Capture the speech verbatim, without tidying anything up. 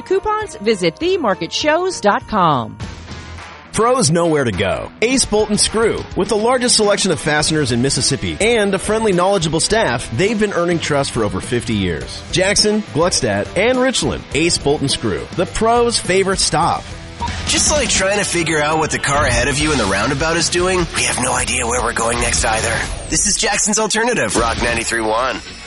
coupons, visit the market shows dot com. Pros know where to go. Ace Bolt and Screw. With the largest selection of fasteners in Mississippi and a friendly, knowledgeable staff, they've been earning trust for over fifty years. Jackson, Gluckstadt, and Richland. Ace Bolt and Screw. The pros' favorite stop. Just like trying to figure out what the car ahead of you in the roundabout is doing, we have no idea where we're going next either. This is Jackson's Alternative, Rock ninety-three point one.